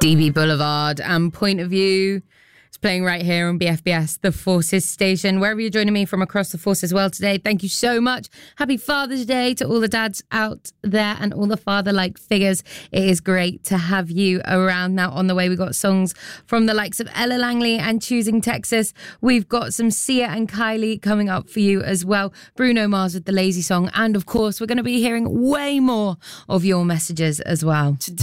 DB Boulevard and Point of View. It's playing right here on BFBS, the Forces station. Wherever you're joining me from across the Forces world today, thank you so much. Happy Father's Day to all the dads out there and all the father-like figures. It is great to have you around. Now, on the way, we've got songs from the likes of Ella Langley and Choosing Texas. We've got some Sia and Kylie coming up for you as well. Bruno Mars with the Lazy Song. And, of course, we're going to be hearing way more of your messages as well.